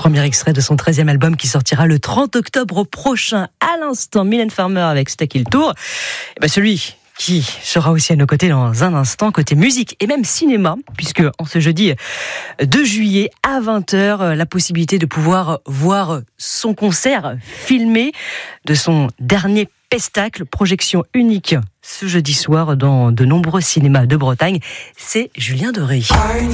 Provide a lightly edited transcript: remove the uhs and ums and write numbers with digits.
Premier extrait de son 13e album qui sortira le 30 octobre prochain. À l'instant, Mylène Farmer avec Stuck Il Tour. Et celui qui sera aussi à nos côtés dans un instant, côté musique et même cinéma, puisque en ce jeudi 2 juillet à 20h, la possibilité de pouvoir voir son concert filmé de son dernier Pestacle, projection unique ce jeudi soir dans de nombreux cinémas de Bretagne. C'est Julien Doré.